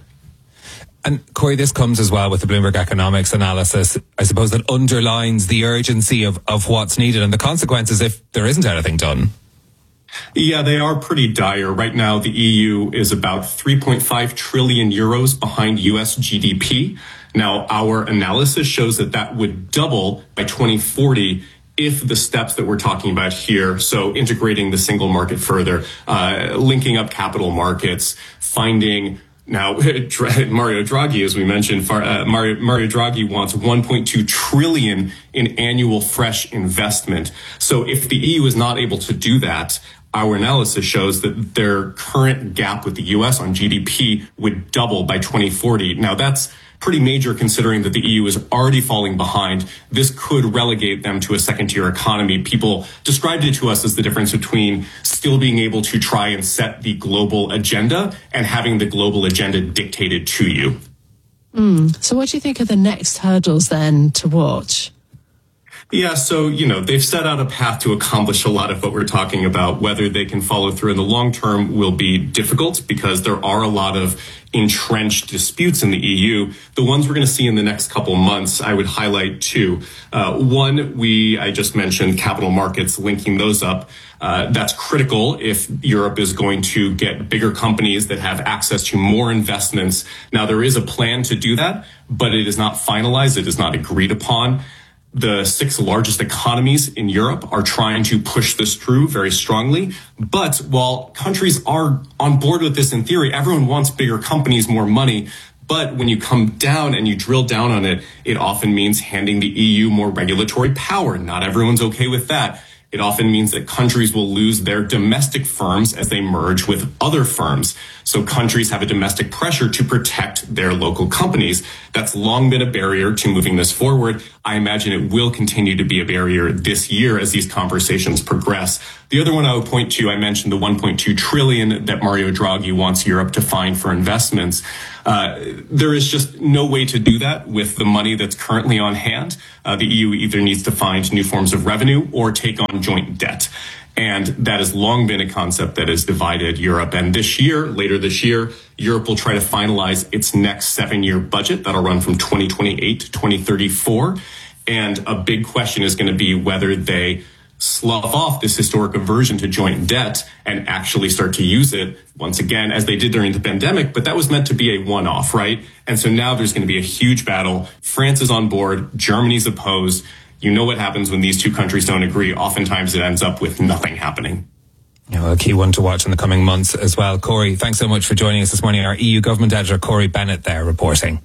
And Corey, this comes as well with the Bloomberg Economics analysis, I suppose, that underlines the urgency of, of what's needed and the consequences if there isn't anything done. Yeah, they are pretty dire. Right now, the E U is about three point five trillion euros behind U S G D P. Now, our analysis shows that that would double by twenty forty if the steps that we're talking about here, so integrating the single market further, uh, linking up capital markets, finding now Mario Draghi, as we mentioned, uh, Mario, Mario Draghi wants one point two trillion in annual fresh investment. So if the E U is not able to do that, our analysis shows that their current gap with the U S on G D P would double by twenty forty. Now that's pretty major considering that the E U is already falling behind. This could relegate them to a second-tier economy. People described it to us as the difference between still being able to try and set the global agenda and having the global agenda dictated to you. Mm. So what do you think are the next hurdles then to watch? Yeah, so, you know, they've set out a path to accomplish a lot of what we're talking about. Whether they can follow through in the long term will be difficult because there are a lot of entrenched disputes in the E U. The ones we're going to see in the next couple months, I would highlight two. Uh, one, we, I just mentioned capital markets, linking those up. Uh, that's critical if Europe is going to get bigger companies that have access to more investments. Now, there is a plan to do that, but it is not finalized. It is not agreed upon. The six largest economies in Europe are trying to push this through very strongly. But while countries are on board with this in theory, everyone wants bigger companies, more money. But when you come down and you drill down on it, it often means handing the E U more regulatory power. Not everyone's okay with that. It often means that countries will lose their domestic firms as they merge with other firms. So countries have a domestic pressure to protect their local companies. That's long been a barrier to moving this forward. I imagine it will continue to be a barrier this year as these conversations progress. The other one I would point to, I mentioned the one point two trillion that Mario Draghi wants Europe to find for investments. Uh, there is just no way to do that with the money that's currently on hand. Uh, the E U either needs to find new forms of revenue or take on joint debt. And that has long been a concept that has divided Europe. And this year, later this year, Europe will try to finalize its next seven-year budget that'll run from twenty twenty-eight to twenty thirty-four. And a big question is going to be whether they slough off this historic aversion to joint debt and actually start to use it once again, as they did during the pandemic. But that was meant to be a one-off, right? And so now there's going to be a huge battle. France is on board. Germany's opposed. You know what happens when these two countries don't agree. Oftentimes it ends up with nothing happening. Yeah, well, a key one to watch in the coming months as well. Corey, thanks so much for joining us this morning. Our E U government editor, Corey Bennett, there reporting.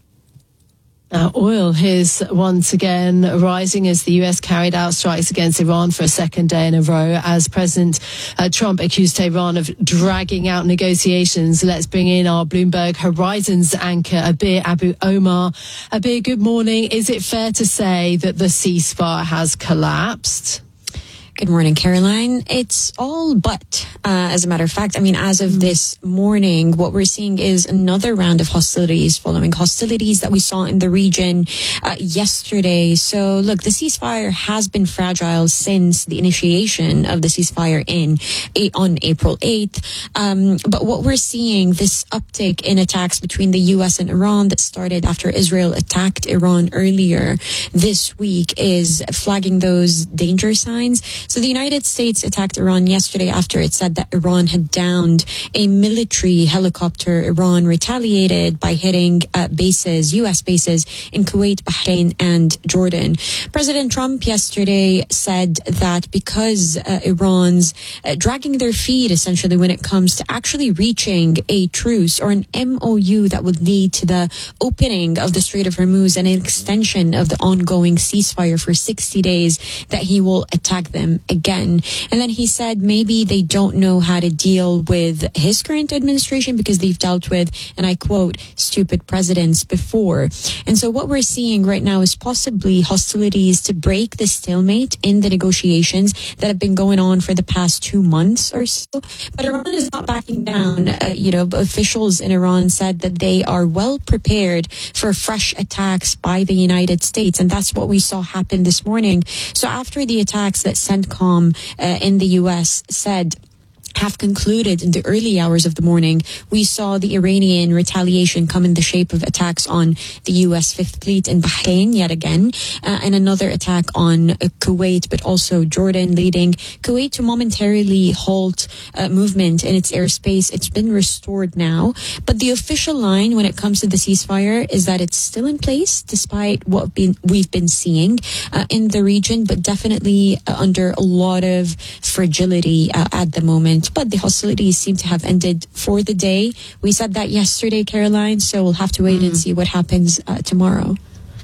Uh, oil is once again rising as the U S carried out strikes against Iran for a second day in a row as President uh, Trump accused Tehran of dragging out negotiations. Let's bring in our Bloomberg Horizons anchor, Abir Abu Omar. Abir, good morning. Is it fair to say that the ceasefire has collapsed? Good morning, Caroline. It's all but, uh, as a matter of fact. I mean, as of this morning, what we're seeing is another round of hostilities following hostilities that we saw in the region uh, yesterday. So, look, the ceasefire has been fragile since the initiation of the ceasefire in on April eighth. Um, but what we're seeing, this uptick in attacks between the U S and Iran that started after Israel attacked Iran earlier this week, is flagging those danger signs. So the United States attacked Iran yesterday after it said that Iran had downed a military helicopter. Iran retaliated by hitting uh, bases, U S bases in Kuwait, Bahrain, and Jordan. President Trump yesterday said that because uh, Iran's uh, dragging their feet essentially when it comes to actually reaching a truce or an M O U that would lead to the opening of the Strait of Hormuz and an extension of the ongoing ceasefire for sixty days, that he will attack them again. And then he said maybe they don't know how to deal with his current administration because they've dealt with, and I quote, stupid presidents before. And so what we're seeing right now is possibly hostilities to break the stalemate in the negotiations that have been going on for the past two months or so. But Iran is not backing down. Uh, you know, officials in Iran said that they are well prepared for fresh attacks by the United States. And that's what we saw happen this morning. So after the attacks that CENTCOM uh, in the U S said have concluded in the early hours of the morning, we saw the Iranian retaliation come in the shape of attacks on the U S Fifth Fleet in Bahrain yet again, uh, and another attack on uh, Kuwait, but also Jordan, leading Kuwait to momentarily halt uh, movement in its airspace. It's been restored now, but the official line when it comes to the ceasefire is that it's still in place despite what been, we've been seeing uh, in the region, but definitely uh, under a lot of fragility uh, at the moment. But the hostilities seem to have ended for the day. We said that yesterday, Caroline, so we'll have to wait mm. and see what happens uh, tomorrow.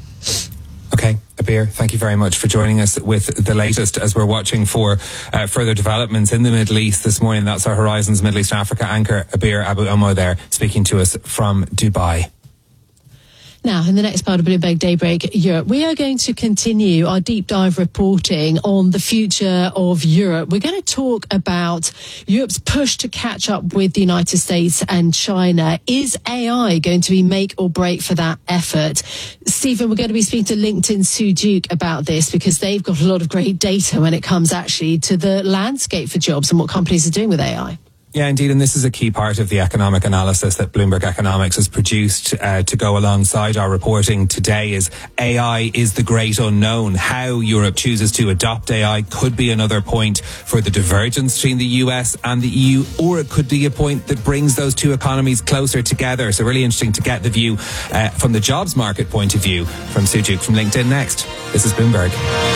Okay, Abir, thank you very much for joining us with the latest as we're watching for uh, further developments in the Middle East this morning. That's our Horizons Middle East and Africa anchor, Abir Abu Omar, there speaking to us from Dubai. Now, in the next part of Bloomberg Daybreak Europe, we are going to continue our deep dive reporting on the future of Europe. We're going to talk about Europe's push to catch up with the United States and China. Is A I going to be make or break for that effort? Stephen, we're going to be speaking to LinkedIn's Sue Duke about this because they've got a lot of great data when it comes actually to the landscape for jobs and what companies are doing with A I. Yeah, indeed, and this is a key part of the economic analysis that Bloomberg Economics has produced uh, to go alongside our reporting today. Is A I is the great unknown. How Europe chooses to adopt A I could be another point for the divergence between the U S and the E U, or it could be a point that brings those two economies closer together. So really interesting to get the view uh, from the jobs market point of view from Sujuk from LinkedIn next. This is Bloomberg.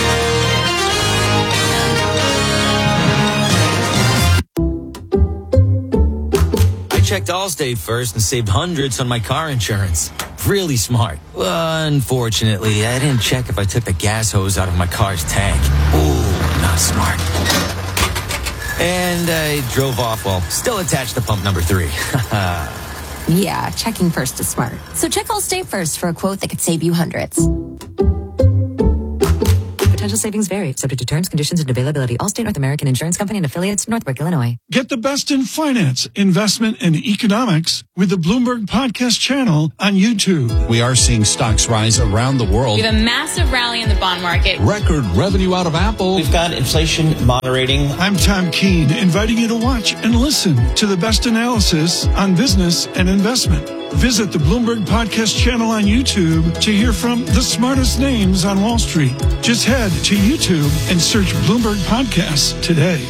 Checked Allstate first and saved hundreds on my car insurance. Really smart. Unfortunately, I didn't check if I took the gas hose out of my car's tank. Ooh, not smart. And I drove off while still attached to pump number three. Yeah, checking first is smart. So check Allstate first for a quote that could save you hundreds. Potential savings vary, subject to terms, conditions, and availability. Allstate North American Insurance Company and affiliates, Northbrook, Illinois. Get the best in finance, investment, and economics with the Bloomberg Podcast channel on YouTube. We are seeing stocks rise around the world. We have a massive rally in the bond market. Record revenue out of Apple. We've got inflation moderating. I'm Tom Keene, inviting you to watch and listen to the best analysis on business and investment. Visit the Bloomberg Podcast channel on YouTube to hear from the smartest names on Wall Street. Just head to YouTube and search Bloomberg Podcasts today.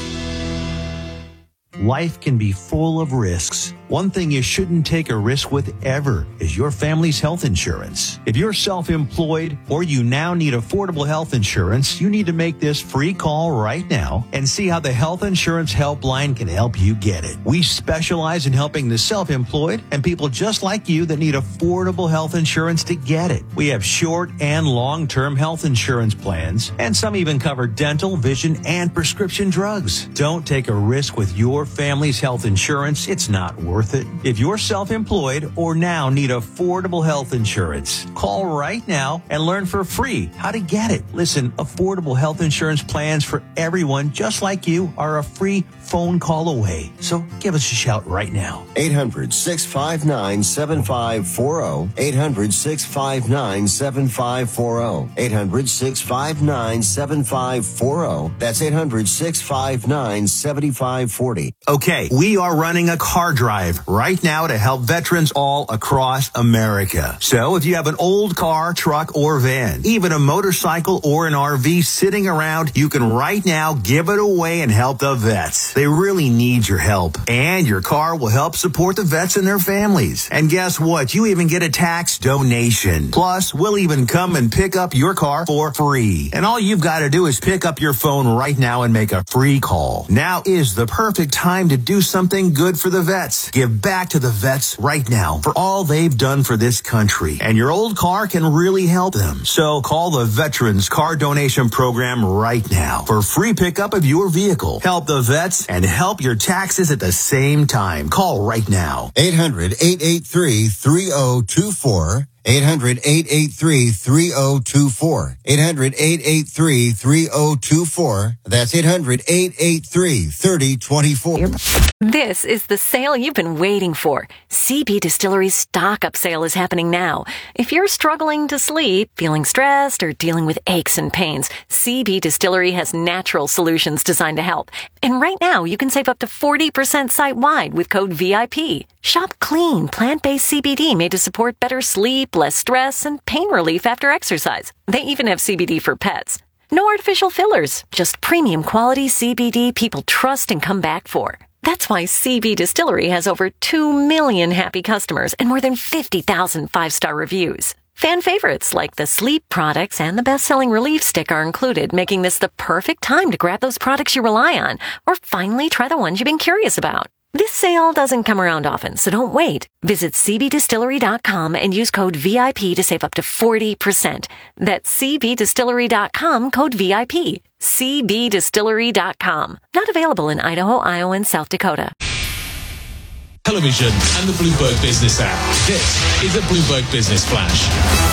Life can be full of risks. One thing you shouldn't take a risk with ever is your family's health insurance. If you're self-employed or you now need affordable health insurance, you need to make this free call right now and see how the Health Insurance Helpline can help you get it. We specialize in helping the self-employed and people just like you that need affordable health insurance to get it. We have short and long-term health insurance plans, and some even cover dental, vision, and prescription drugs. Don't take a risk with your family's health insurance. It's not worth it. If you're self-employed or now need affordable health insurance, call right now and learn for free how to get it. Listen, affordable health insurance plans for everyone just like you are a free phone call away. So give us a shout right now. eight hundred, six five nine, seven five four zero. eight hundred, six five nine, seven five four zero. eight hundred, six five nine, seven five four zero. That's eight hundred, six five nine, seven five four zero. Okay, we are running a car drive right now to help veterans all across America. So if you have an old car, truck, or van, even a motorcycle or an R V sitting around, you can right now give it away and help the vets. They really need your help. And your car will help support the vets and their families. And guess what? You even get a tax donation. Plus, we'll even come and pick up your car for free. And all you've got to do is pick up your phone right now and make a free call. Now is the perfect time to do something good for the vets. Give back to the vets right now for all they've done for this country. And your old car can really help them. So call the Veterans Car Donation Program right now for free pickup of your vehicle. Help the vets and help your taxes at the same time. Call right now. eight hundred, eight eight three, three zero two four. eight hundred, eight eight three, three zero two four. eight hundred, eight eight three, three zero two four. That's eight hundred, eight eight three, three zero two four. This is the sale you've been waiting for. C B Distillery's stock up sale is happening now. If you're struggling to sleep, feeling stressed, or dealing with aches and pains, C B Distillery has natural solutions designed to help. And right now, you can save up to forty percent site-wide with code V I P. Shop clean, plant-based C B D made to support better sleep, less stress, and pain relief after exercise. They even have C B D for pets. No artificial fillers, just premium quality C B D people trust and come back for. That's why C B Distillery has over two million happy customers and more than fifty thousand five-star reviews. Fan favorites like the sleep products and the best-selling relief stick are included, making this the perfect time to grab those products you rely on or finally try the ones you've been curious about. This sale doesn't come around often, so don't wait. Visit c b distillery dot com and use code V I P to save up to forty percent. That's c b distillery dot com, code V I P. c b distillery dot com. Not available in Idaho, Iowa, and South Dakota. television and the Bloomberg Business app. This is a Bloomberg Business Flash.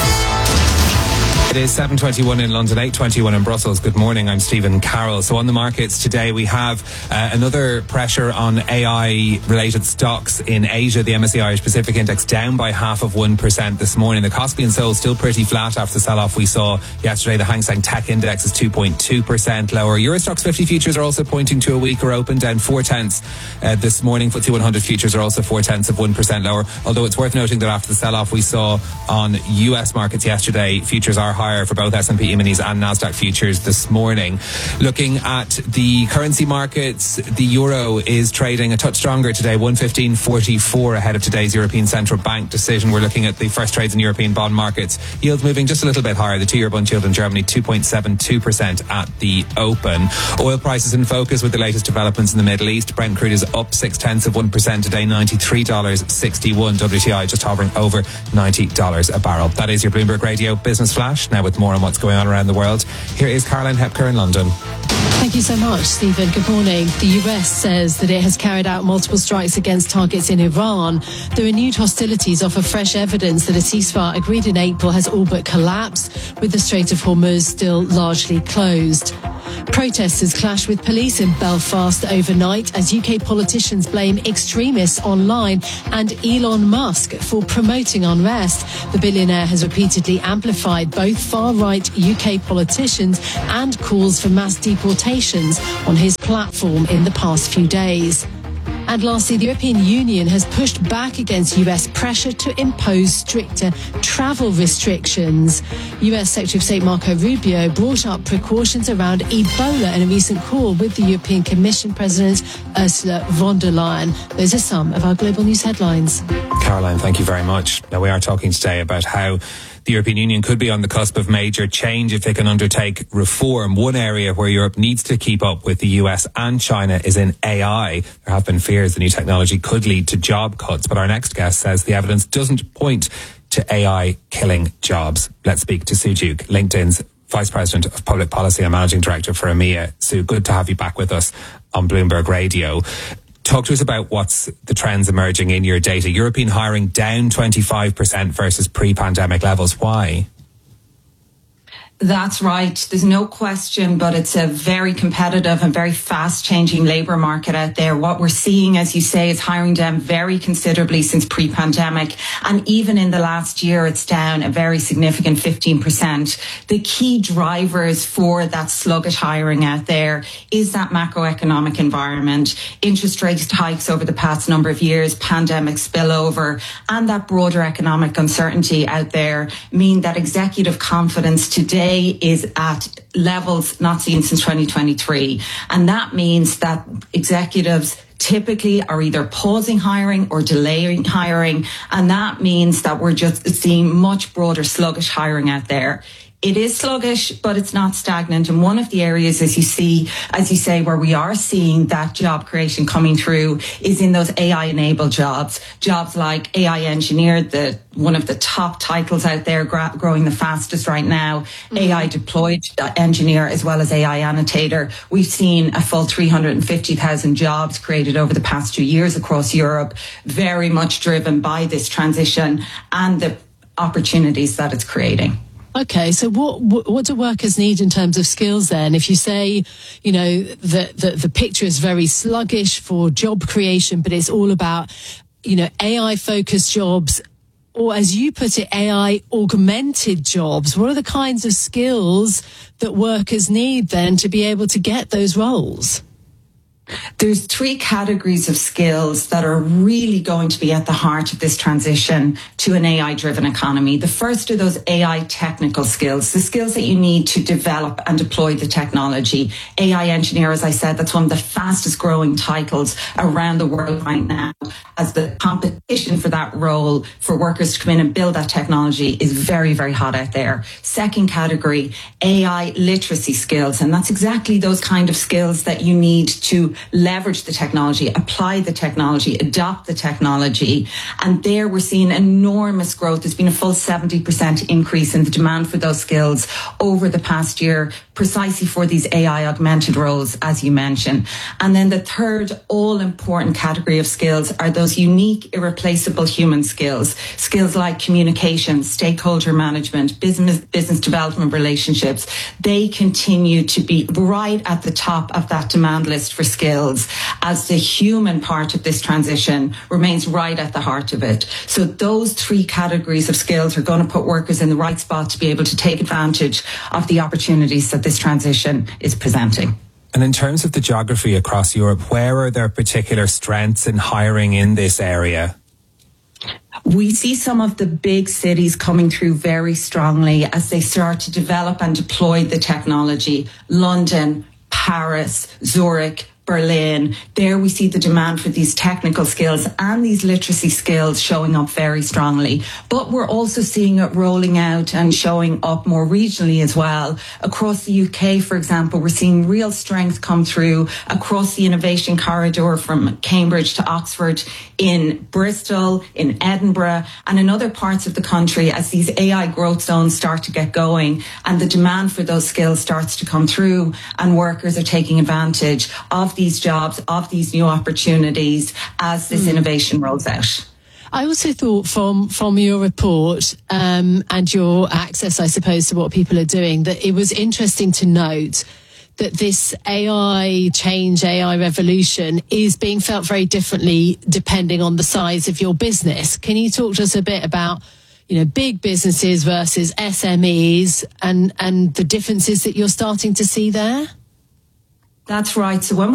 It is seven twenty-one in London, eight twenty-one in Brussels. Good morning, I'm Stephen Carroll. So on the markets today, we have uh, another pressure on A I-related stocks in Asia. The M S C I Irish Pacific Index down by half of one percent this morning. The Kospi and Seoul still pretty flat after the sell-off we saw yesterday. The Hang Seng Tech Index is two point two percent lower. Eurostoxx fifty futures are also pointing to a weaker open, down four-tenths uh, this morning. F T S E one hundred futures are also four-tenths of one percent lower, although it's worth noting that after the sell-off we saw on U S markets yesterday, futures are higher for both S and P E-minis and Nasdaq futures this morning. Looking at the currency markets, the euro is trading a touch stronger today, one fifteen forty-four ahead of today's European Central Bank decision. We're looking at the first trades in European bond markets. Yields moving just a little bit higher. The two-year bond yield in Germany, two point seven two percent at the open. Oil prices in focus with the latest developments in the Middle East. Brent crude is up six-tenths of one percent today, ninety-three dollars sixty-one. W T I just hovering over ninety dollars a barrel. That is your Bloomberg Radio Business Flash. Now with more on what's going on around the world, here is Caroline Hepker in London. Thank you so much, Stephen. Good morning. The U S says that it has carried out multiple strikes against targets in Iran. The renewed hostilities offer fresh evidence that a ceasefire agreed in April has all but collapsed, with the Strait of Hormuz still largely closed. Protesters clashed with police in Belfast overnight as U K politicians blame extremists online and Elon Musk for promoting unrest. The billionaire has repeatedly amplified both far-right U K politicians and calls for mass deportations on his platform in the past few days. And lastly, the European Union has pushed back against U S pressure to impose stricter travel restrictions. U S Secretary of State Marco Rubio brought up precautions around Ebola in a recent call with the European Commission President Ursula von der Leyen. Those are some of our global news headlines. Caroline, thank you very much. Now, we are talking today about how the European Union could be on the cusp of major change if they can undertake reform. One area where Europe needs to keep up with the U S and China is in A I. There have been fears the new technology could lead to job cuts, but our next guest says the evidence doesn't point to A I killing jobs. Let's speak to Sue Duke, LinkedIn's Vice President of Public Policy and Managing Director for EMEA. Sue, good to have you back with us on Bloomberg Radio. Talk to us about what's the trends emerging in your data. European hiring down twenty-five percent versus pre-pandemic levels. Why? That's right. There's no question, but it's a very competitive and very fast changing labour market out there. What we're seeing, as you say, is hiring down very considerably since pre-pandemic. And even in the last year, it's down a very significant fifteen percent. The key drivers for that sluggish hiring out there is that macroeconomic environment, interest rate hikes over the past number of years, pandemic spillover, and that broader economic uncertainty out there mean that executive confidence today is at levels not seen since twenty twenty-three. And that means that executives typically are either pausing hiring or delaying hiring. And that means that we're just seeing much broader sluggish hiring out there. It is sluggish, but it's not stagnant. And one of the areas, as you see, as you say, where we are seeing that job creation coming through is in those A I-enabled jobs. Jobs like A I engineer, the one of the top titles out there, gra- growing the fastest right now. Mm-hmm. A I deployed engineer, as well as A I annotator. We've seen a full three hundred fifty thousand jobs created over the past two years across Europe, very much driven by this transition and the opportunities that it's creating. Okay, so what, what what do workers need in terms of skills then? If you say, you know, that the, the picture is very sluggish for job creation, but it's all about, you know, A I-focused jobs, or as you put it, A I-augmented jobs, what are the kinds of skills that workers need then to be able to get those roles? There's three categories of skills that are really going to be at the heart of this transition to an A I-driven economy. The first are those A I technical skills, the skills that you need to develop and deploy the technology. A I engineer, as I said, that's one of the fastest growing titles around the world right now, as the competition for that role for workers to come in and build that technology is very, very hot out there. Second category, A I literacy skills. And that's exactly those kind of skills that you need to leverage the technology, apply the technology, adopt the technology. And there we're seeing enormous growth. There's been a full seventy percent increase in the demand for those skills over the past year. precisely for these A I augmented roles, as you mentioned. And then the third all important category of skills are those unique, irreplaceable human skills, skills like communication, stakeholder management, business, business development relationships. They continue to be right at the top of that demand list for skills, as the human part of this transition remains right at the heart of it. So those three categories of skills are going to put workers in the right spot to be able to take advantage of the opportunities that this transition is presenting. And in terms of the geography across Europe, where are there particular strengths in hiring in this area? We see some of the big cities coming through very strongly as they start to develop and deploy the technology. London, Paris, Zurich, Berlin. There we see the demand for these technical skills and these literacy skills showing up very strongly. But we're also seeing it rolling out and showing up more regionally as well. Across the U K, for example, we're seeing real strength come through across the innovation corridor from Cambridge to Oxford, in Bristol, in Edinburgh, and in other parts of the country as these A I growth zones start to get going and the demand for those skills starts to come through, and workers are taking advantage of these jobs, of these new opportunities as this mm. innovation rolls out. I also thought from from your report um, and your access, I suppose, to what people are doing, that it was interesting to note that this A I change, A I revolution is being felt very differently depending on the size of your business. Can you talk to us a bit about, you know, big businesses versus S M Es and, and the differences that you're starting to see there? That's right. So when